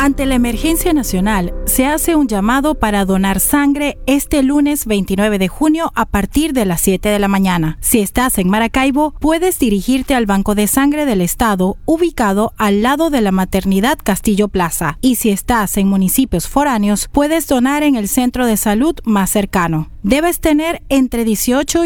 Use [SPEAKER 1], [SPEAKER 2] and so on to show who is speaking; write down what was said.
[SPEAKER 1] Ante la emergencia nacional, se hace un llamado para donar sangre este lunes 29 de junio a partir de las 7 de la mañana. Si estás en Maracaibo, puedes dirigirte al Banco de Sangre del Estado, ubicado al lado de la Maternidad Castillo Plaza. Y si estás en municipios foráneos, puedes donar en el centro de salud más cercano. Debes tener entre 18